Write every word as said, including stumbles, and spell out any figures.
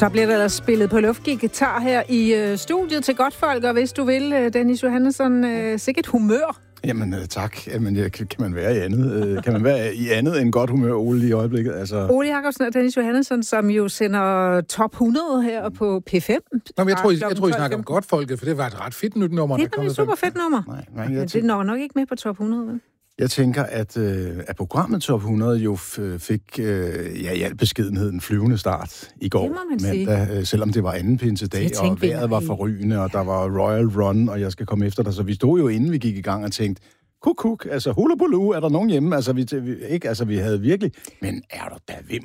Så bliver der spillet på luftgitar her i øh, studiet til Godtfolk, og hvis du vil, øh, Dennis Johannesson, øh, sikkert humør. Jamen øh, tak. Jamen, ja, kan man være i andet? Øh, kan man være i andet end godt humør, Ole, i øjeblikket? Altså... Ole Jacobsen og Dennis Johannesson, som jo sender top hundrede her på P fem. Nå, men jeg tror, I, jeg tror, I snakker om Godtfolket, for det var et ret fedt nyt nummer. Det er et super fedt nummer. Nej, nej, men det når nok ikke med på top hundrede, vel? Jeg tænker, at, øh, at programmet Top hundrede jo f- fik øh, ja, i al beskedenhed en flyvende start i går. Det må man mandag, sige. Øh, selvom det var anden pinsedag, og vejret var forrygende, og der var Royal Run, og jeg skal komme efter dig. Så vi stod jo, inden vi gik i gang, og tænkte, kuk, kuk, altså hula bulu, er der nogen hjemme? Altså vi, vi, ikke, altså, vi havde virkelig... Men er der da hvem